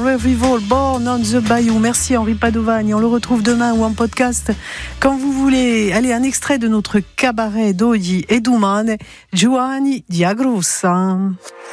Revival, Born on the Bayou. Merci Henri Padovani. On le retrouve demain ou en podcast quand vous voulez. Allez, un extrait de notre cabaret d'Oggi et Domani, Giovanni Diagrussa.